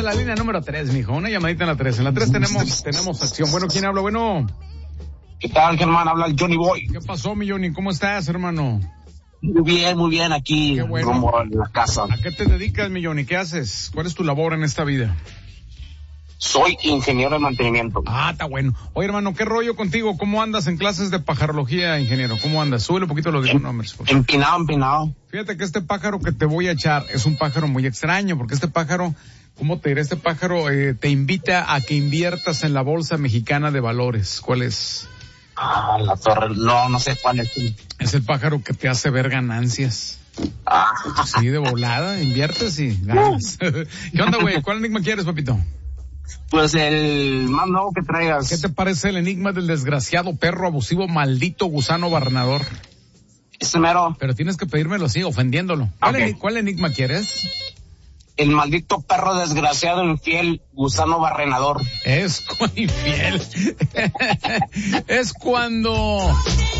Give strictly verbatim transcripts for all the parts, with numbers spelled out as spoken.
la línea número tres, mijo. Una llamadita en la tres. En la tres tenemos, tenemos acción. Bueno, ¿quién habla? Bueno. ¿Qué tal, Germán? Habla el Johnny Boy. ¿Qué pasó, mi Johnny? ¿Cómo estás, hermano? Muy bien, muy bien, aquí, bueno. rumbo a la casa. ¿A qué te dedicas, mi Johnny? ¿Qué haces? ¿Cuál es tu labor en esta vida? Soy ingeniero de mantenimiento. Ah, está bueno. Oye, hermano, ¿qué rollo contigo? ¿Cómo andas en clases de pajarología, ingeniero? ¿Cómo andas? Súbele un poquito los Em, nombres. empinado, empinado. Fíjate que este pájaro que te voy a echar es un pájaro muy extraño, porque este pájaro, ¿cómo te diré? Este pájaro eh, te invita a que inviertas en la Bolsa Mexicana de Valores. ¿Cuál es? Ah, la torre, no, no sé cuál es. Es el pájaro que te hace ver ganancias. Ah. Sí, de volada, inviertes y ganas. ¿Qué onda, güey? ¿Cuál enigma quieres, papito? Pues el más nuevo que traigas. ¿Qué te parece el enigma del desgraciado perro abusivo maldito gusano barrenador? Ese mero. Pero tienes que pedírmelo así, ofendiéndolo. ¿Cuál, Okay. eni- ¿Cuál enigma quieres? El maldito perro desgraciado, infiel, gusano barrenador. Es cu- infiel. Es cuando...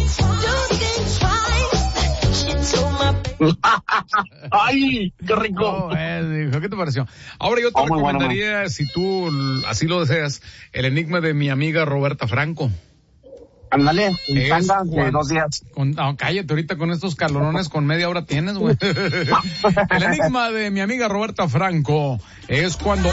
¡Ay, qué rico! No, eh, dijo, ¿qué te pareció? Ahora yo te Oh, muy bueno, recomendaría, si tú l- así lo deseas, el enigma de mi amiga Roberta Franco. Ándale, en Es tanda de cuando- dos días. Con, no, cállate, ahorita con estos calorones con media hora tienes, güey. El enigma de mi amiga Roberta Franco es cuando...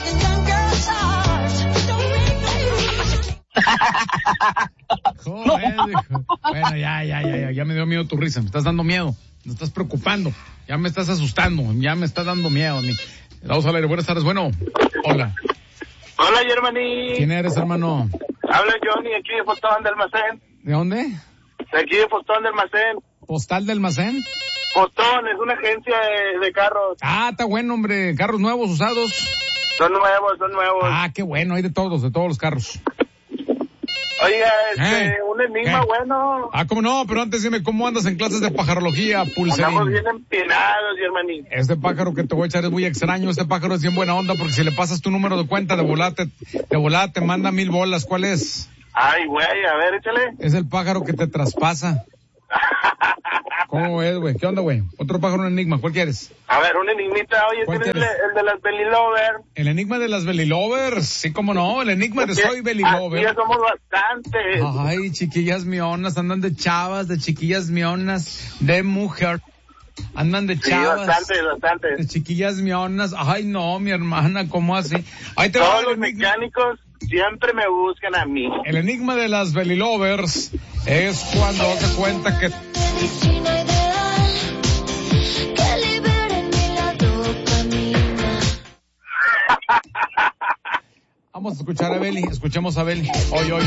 Joder, dijo. Bueno, ya, ya, ya, ya, ya me dio miedo tu risa, me estás dando miedo, me estás preocupando, ya me estás asustando, ya me estás dando miedo a mí. Vamos al aire, buenas tardes, bueno, hola. Hola, Germany. ¿Quién eres, hermano? Habla Johnny, aquí de Postón de Almacén. ¿De dónde? De aquí de Postón de Almacén. ¿Postal de almacén? Postón es una agencia de, de carros. Ah, está bueno, hombre, carros nuevos, usados. Son nuevos, son nuevos. Ah, qué bueno, hay de todos, de todos los carros. Oiga, este, Eh, un enigma eh. bueno. Ah, cómo no, pero antes dime, ¿cómo andas en clases de pajarología, Andamos pulserín? bien empinados, Germany. Este pájaro que te voy a echar es muy extraño, este pájaro es bien buena onda, porque si le pasas tu número de cuenta de volada, te, de volada te manda mil bolas, ¿cuál es? Ay, güey, a ver, échale. Es el pájaro que te traspasa. ¿Cómo es, güey? ¿Qué onda, güey? Otro pájaro, un enigma, ¿cuál quieres? A ver, un enigmita. Oye, ¿Cuál ¿tienes el, quieres? el de las Belly Lover? El enigma de las Belly Lovers, sí, cómo no, el enigma de soy Belly Aquí Lover. ya somos bastantes. Ay, chiquillas mionas, andan de chavas, de chiquillas mionas, de mujer. Andan de Sí, chavas. bastantes, De bastantes. chiquillas mionas. Ay, no, mi hermana, ¿cómo así? Ahí te va Todos el los enigma. mecánicos siempre me buscan a mí. El enigma de las Belly Lovers es cuando se cuenta que... Vamos a escuchar a Beli, escuchemos a Beli. Hoy, hoy.